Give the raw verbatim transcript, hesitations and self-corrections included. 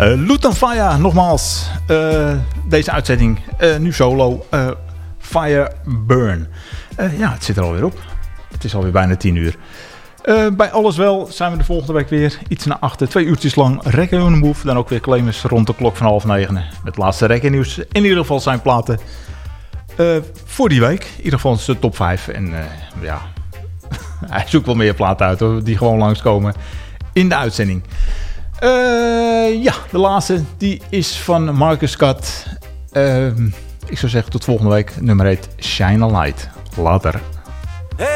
Uh, Lutan Fyah, nogmaals. Uh, deze uitzending, uh, nu solo. Uh, Fire Burn. Uh, ja, het zit er alweer op. Het is alweer bijna tien uur. Uh, bij Alles Wel zijn we de volgende week weer. Iets na achter, twee uurtjes lang Reggae on the Move. Dan ook weer claims rond de klok van half negen. Met het laatste reggae nieuws. In ieder geval zijn platen uh, voor die week. In ieder geval de top vijf. En uh, ja, hij zoekt wel meer platen uit hoor, die gewoon langskomen in de uitzending. Uh, ja, de laatste die is van Marcus Scott. Uh, ik zou zeggen tot volgende week. Nummer heet Shine a Light. Later.